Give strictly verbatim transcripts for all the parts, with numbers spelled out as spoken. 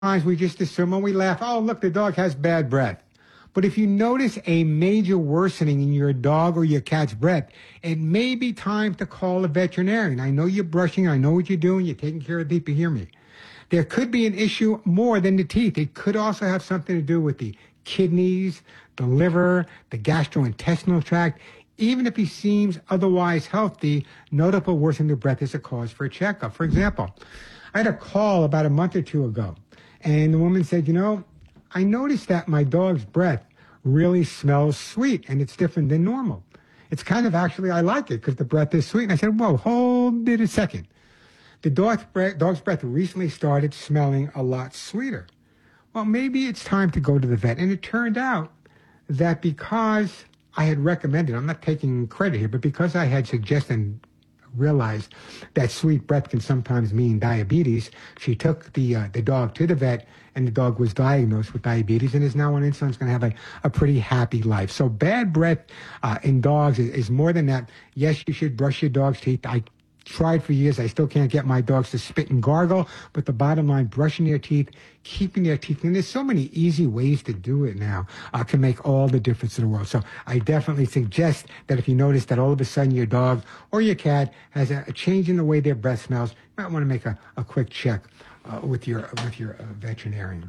times we just assume when we laugh, oh, look, the dog has bad breath. But if you notice a major worsening in your dog or your cat's breath, it may be time to call a veterinarian. I know you're brushing. I know what you're doing. You're taking care of the teeth, but hear me. There could be an issue more than the teeth. It could also have something to do with the kidneys, the liver, the gastrointestinal tract. Even if he seems otherwise healthy, notable worsening of breath is a cause for a checkup. For example, I had a call about a month or two ago, and the woman said, you know, I noticed that my dog's breath really smells sweet, and it's different than normal. It's kind of actually, I like it because the breath is sweet. And I said, whoa, hold it a second. The dog's breath, dog's breath recently started smelling a lot sweeter. Well, maybe it's time to go to the vet. And it turned out that because I had recommended, I'm not taking credit here, but because I had suggested and realized that sweet breath can sometimes mean diabetes, she took the uh, the dog to the vet, and the dog was diagnosed with diabetes and is now on insulin. Is going to have a, a pretty happy life. So bad breath uh, in dogs is, is more than that. Yes, you should brush your dog's teeth. I tried for years. I still can't get my dogs to spit and gargle. But the bottom line, brushing their teeth, keeping their teeth clean. There's so many easy ways to do it now. Uh, can make all the difference in the world. So I definitely suggest that if you notice that all of a sudden your dog or your cat has a, a change in the way their breath smells, you might want to make a, a quick check uh, with your with your uh, veterinarian.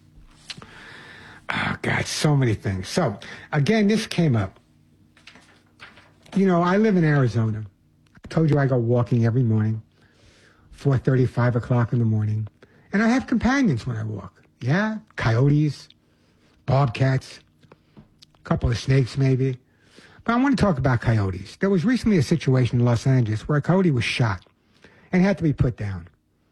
Oh, God, so many things. So, again, this came up. You know, I live in Arizona. I told you I go walking every morning, four thirty, five o'clock in the morning. And I have companions when I walk. Yeah, coyotes, bobcats, a couple of snakes maybe. But I want to talk about coyotes. There was recently a situation in Los Angeles where a coyote was shot and had to be put down.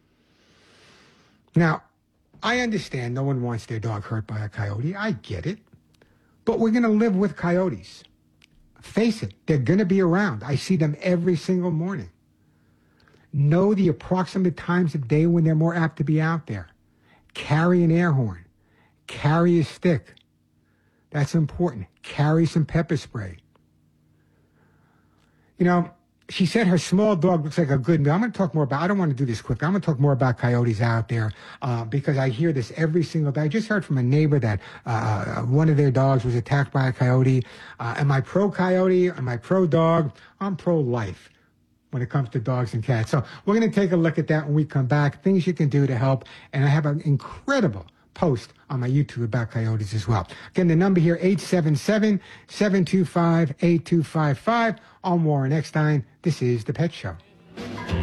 Now, I understand no one wants their dog hurt by a coyote. I get it. But we're going to live with coyotes. Face it, they're going to be around. I see them every single morning. Know the approximate times of day when they're more apt to be out there. Carry an air horn. Carry a stick. That's important. Carry some pepper spray. You know, she said her small dog looks like a good meal. I'm going to talk more about, I don't want to do this quick. I'm going to talk more about coyotes out there uh, because I hear this every single day. I just heard from a neighbor that uh, one of their dogs was attacked by a coyote. Uh, am I pro-coyote? Am I pro-dog? I'm pro-life when it comes to dogs and cats. So we're going to take a look at that when we come back, things you can do to help. And I have an incredible post on my YouTube about coyotes as well. Again, the number here, eight seven seven, seven two five, eight two five five. I'm Warren Eckstein. This is The Pet Show.